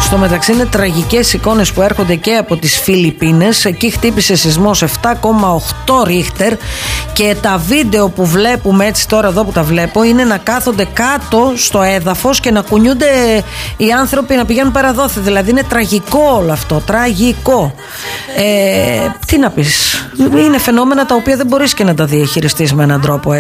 Στο μεταξύ είναι τραγικές εικόνες που έρχονται και από τις Φιλιππίνες. Εκεί χτύπησε σεισμός 7,8 ρίχτερ και τα βίντεο που βλέπουμε έτσι τώρα εδώ που τα βλέπω είναι να κάθονται κάτω στο έδαφος και να κουνιούνται οι άνθρωποι να πηγαίνουν παραδόθη. Δηλαδή είναι τραγικό όλο αυτό, τραγικό. Τι να πεις, είναι φαινόμενα τα οποία δεν μπορείς και να τα διαχειριστείς με έναν τρόπο